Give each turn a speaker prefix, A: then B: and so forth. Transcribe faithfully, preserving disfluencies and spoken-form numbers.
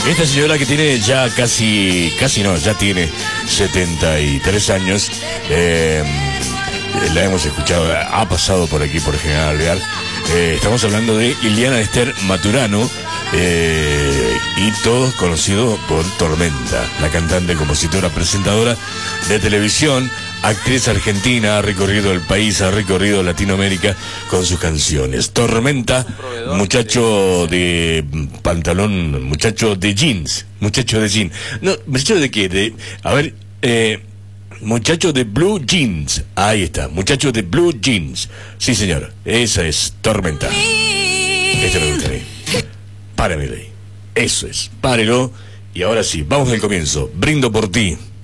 A: Esta señora que tiene ya casi, casi no, ya tiene setenta y tres años, eh, la hemos escuchado, ha pasado por aquí por General Alvear. Eh, estamos hablando de Iliana Esther Maturano, eh, y todos conocidos por Tormenta, la cantante, compositora, presentadora de televisión, actriz argentina, ha recorrido el país, ha recorrido Latinoamérica con sus canciones. Tormenta, muchacho de pantalón, muchacho de jeans, muchacho de jeans. No, muchacho de qué, de, a ver, eh, muchacho de blue jeans, ahí está, muchacho de blue jeans. Sí, señor, esa es Tormenta. Este me gusta a mí. Párame de ahí. Eso es, párelo. Y ahora sí, vamos del comienzo. Brindo por ti.